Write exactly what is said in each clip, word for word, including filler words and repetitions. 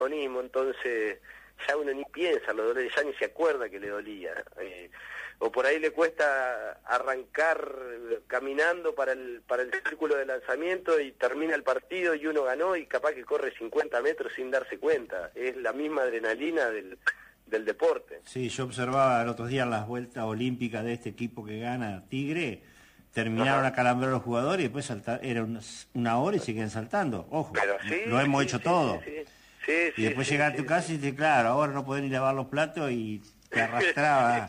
entonces ya uno ni piensa los dolores, ya ni se acuerda que le dolía. Eh, o por ahí le cuesta arrancar caminando para el para el círculo de lanzamiento y termina el partido y uno ganó y capaz que corre cincuenta metros sin darse cuenta. Es la misma adrenalina del, del deporte. Sí, yo observaba el otro día las vueltas olímpicas de este equipo que gana, Tigre, terminaron a calambrar los jugadores y después saltar, era una, una hora y siguen saltando. Ojo, Pero sí, lo hemos sí, hecho sí, todo. Sí, sí. Sí, y sí, después sí, llegar sí, a tu casa sí. y dices, claro, ahora no podés ni lavar los platos y te arrastraba.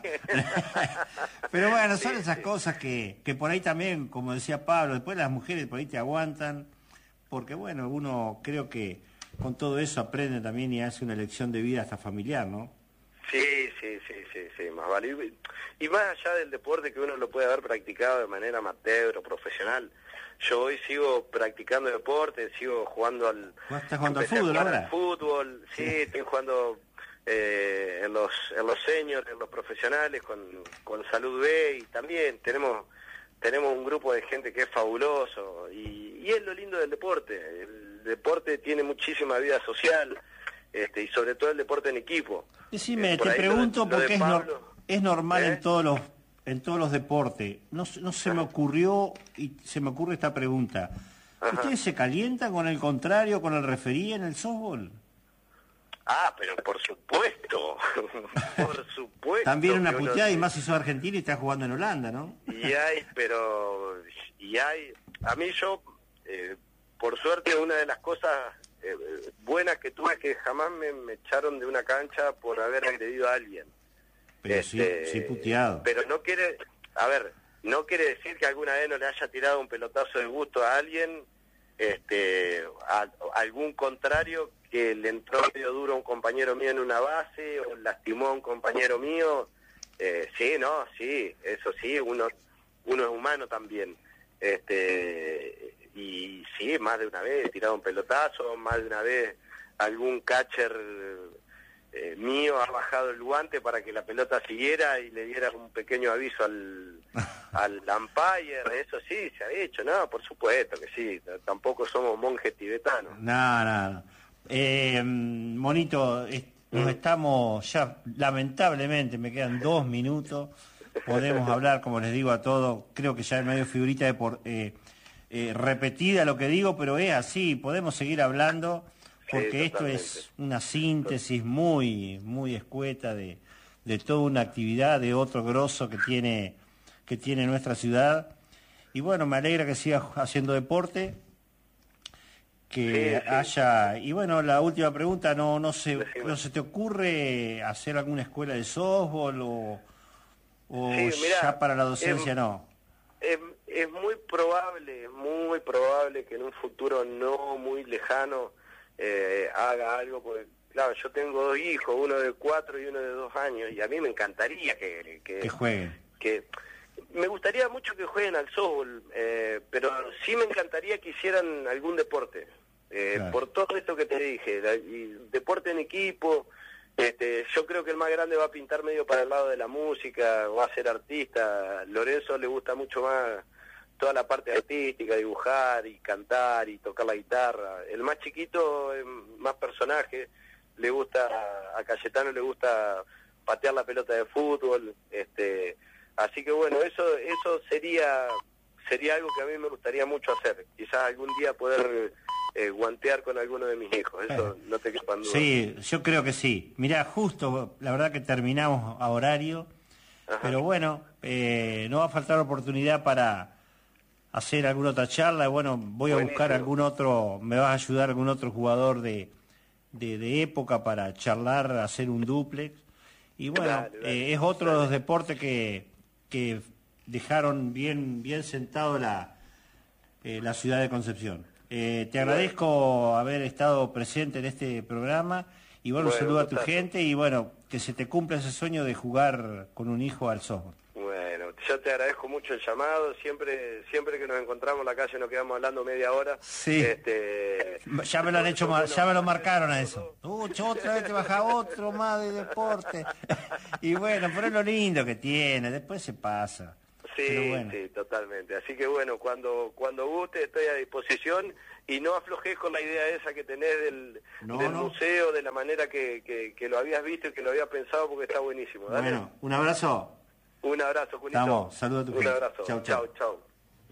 Pero bueno, son sí, esas sí. cosas que, que por ahí también, como decía Pablo, después las mujeres por ahí te aguantan, porque bueno, uno creo que con todo eso aprende también y hace una elección de vida hasta familiar, ¿no? Sí, sí, sí, sí, sí, más vale. Y, y más allá del deporte que uno lo puede haber practicado de manera amateur o profesional, yo hoy sigo practicando deporte, sigo jugando al... ¿Estás jugando al empecé a fútbol jugar ahora? al fútbol, sí, Sí. estoy jugando eh, en los en los seniors, en los profesionales, con, con Salud B, y también tenemos tenemos un grupo de gente que es fabuloso, y, y es lo lindo del deporte. El deporte tiene muchísima vida social, este, y sobre todo el deporte en equipo. Decime, Eh, por te ahí pregunto lo de- lo de porque es, nor- Pablo, es normal ¿eh? en todos los en todos los deportes. No, se- no se me ocurrió y se me ocurre esta pregunta. Ajá. ¿Ustedes se calientan con el contrario, con el referí en el softball? Ah, pero por supuesto, por supuesto. También una que uno- puteada y más si sos argentino y estás jugando en Holanda, ¿no? Y hay, pero, y hay, a mí yo, eh, por suerte, una de las cosas eh, buenas que tuve es que jamás me, me echaron de una cancha por haber agredido a alguien. Pero Este, sí, sí puteado. Pero no quiere, a ver, no quiere decir que alguna vez no le haya tirado un pelotazo de gusto a alguien, este, a, a algún contrario que le entró medio duro a un compañero mío en una base o lastimó a un compañero mío. Eh, sí, no, sí, eso sí, uno uno es humano también. Este, y sí, más de una vez he tirado un pelotazo, más de una vez algún catcher eh, mío ha bajado el guante para que la pelota siguiera y le diera un pequeño aviso al, al umpire. Eso sí, se ha hecho, no, por supuesto que sí, tampoco somos monjes tibetanos. No, no, no. Eh, Monito, es- nos estamos ya, lamentablemente, me quedan dos minutos. Podemos hablar, como les digo a todos, creo que ya es medio figurita de por, eh, eh, repetida lo que digo, pero es así, podemos seguir hablando, porque Sí, esto totalmente. es una síntesis muy, muy escueta de, de toda una actividad, de otro grosso que tiene, que tiene nuestra ciudad. Y bueno, me alegra que sigas haciendo deporte, que Sí, sí. haya, y bueno, la última pregunta, no no se Decime. no se te ocurre hacer alguna escuela de softball o, o Sí, mirá, ya para la docencia em, no? Es, es muy probable, muy probable que en un futuro no muy lejano eh, haga algo, porque claro, yo tengo dos hijos, uno de cuatro y uno de dos años, y a mí me encantaría que... que, Que jueguen. que me gustaría mucho que jueguen al softball, eh, pero sí me encantaría que hicieran algún deporte, eh, Claro. por todo esto que te dije, la- y deporte en equipo. Este, yo creo que el más grande va a pintar medio para el lado de la música, va a ser artista. Lorenzo le gusta mucho más toda la parte artística, dibujar y cantar y tocar la guitarra. El más chiquito es más personaje, le gusta, a Cayetano le gusta patear la pelota de fútbol, este, así que bueno, eso eso sería sería algo que a mí me gustaría mucho hacer, quizás algún día poder eh, guantear con alguno de mis hijos, eso no te quepa en duda. Sí, yo creo que sí. Mirá, justo, la verdad que terminamos a horario, Ajá. pero bueno, eh, no va a faltar oportunidad para hacer alguna otra charla. Bueno, voy a Buenísimo. buscar algún otro, me vas a ayudar algún otro jugador de, de, de época para charlar, hacer un dúplex. Y bueno, Dale, dale, eh, es otro de dale. los deportes que, que dejaron bien, bien sentado la, eh, la ciudad de Concepción. Eh, te agradezco haber estado presente en este programa y bueno, Bueno, saludo a tu gustazo. gente y bueno, que se te cumpla ese sueño de jugar con un hijo al softball. Bueno, yo te agradezco mucho el llamado, siempre siempre que nos encontramos en la calle nos quedamos hablando media hora. Sí. Este, Ya me lo han hecho, ma- bueno, ya me lo marcaron a eso. Uh, che, otra vez te baja otro más de deporte. Y bueno, pero es lo lindo que tiene, después se pasa. Sí, bueno. sí, totalmente. Así que bueno, cuando cuando guste estoy a disposición y no aflojes con la idea esa que tenés del, no, del no. museo, de la manera que, que, que lo habías visto y que lo habías pensado, porque está buenísimo. ¿Dale? Bueno, un abrazo. Un abrazo, Julito. Estamos, saludos a tu Un gente. abrazo. Chau, chau. Chau, chau.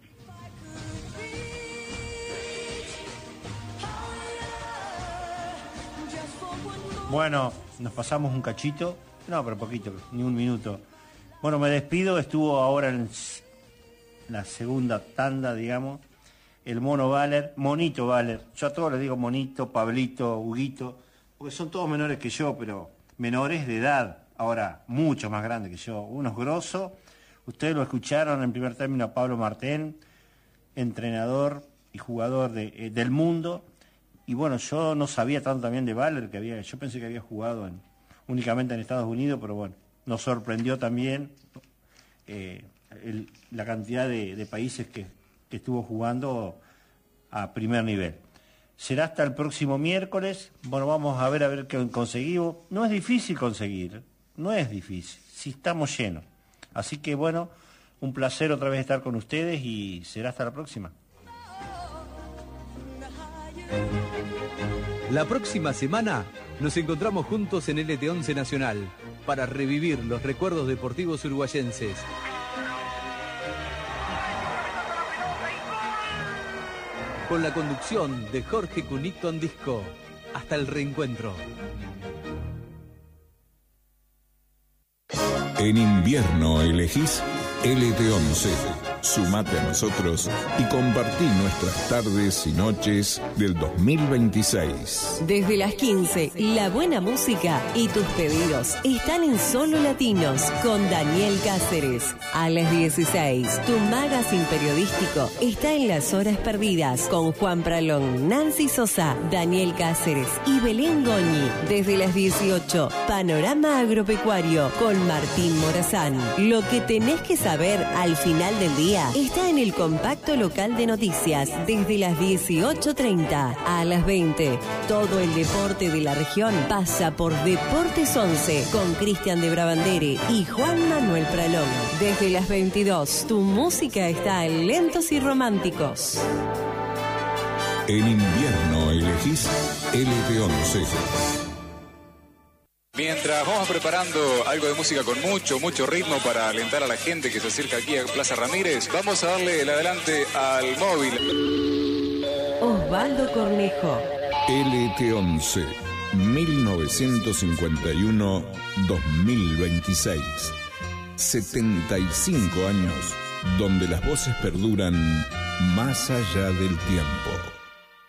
Bueno, nos pasamos un cachito, no, pero poquito, ni un minuto. Bueno, me despido, estuvo ahora en la segunda tanda, digamos, el Mono Valer, Monito Valer. Yo a todos les digo Monito, Pablito, Huguito, porque son todos menores que yo, pero menores de edad, ahora mucho más grandes que yo. Uno es grosso, ustedes lo escucharon en primer término a Pablo Martén, entrenador y jugador de, eh, del mundo. Y bueno, yo no sabía tanto también de Valer, que había, yo pensé que había jugado en, únicamente en Estados Unidos, pero bueno, nos sorprendió también eh, el, la cantidad de, de países que, que estuvo jugando a primer nivel. Será hasta el próximo miércoles. Bueno, vamos a ver a ver qué conseguimos. No es difícil conseguir, no es difícil, si estamos llenos. Así que bueno, un placer otra vez estar con ustedes y será hasta la próxima. La próxima semana nos encontramos juntos en L T once Nacional para revivir los recuerdos deportivos uruguayenses. Con la conducción de Jorge Cunicton Disco. Hasta el reencuentro. En invierno elegís L T once. Sumate a nosotros y compartí nuestras tardes y noches del dos mil veintiséis. Desde las quince, la buena música y tus pedidos están en Solo Latinos con Daniel Cáceres. A las dieciséis, tu magazine periodístico está en Las Horas Perdidas con Juan Pralón, Nancy Sosa, Daniel Cáceres y Belén Goñi. Desde las dieciocho, Panorama Agropecuario con Martín Morazán. Lo que tenés que saber al final del día está en el compacto local de noticias desde las dieciocho treinta a las veinte. Todo el deporte de la región pasa por Deportes once con Cristian de Brabandere y Juan Manuel Pralón. Desde las veintidós, tu música está en Lentos y Románticos. En invierno elegís L T once. Mientras vamos preparando algo de música con mucho, mucho ritmo para alentar a la gente que se acerca aquí a Plaza Ramírez, vamos a darle el adelante al móvil. Osvaldo Cornejo. L T once, mil novecientos cincuenta y uno a dos mil veintiséis. setenta y cinco años donde las voces perduran más allá del tiempo.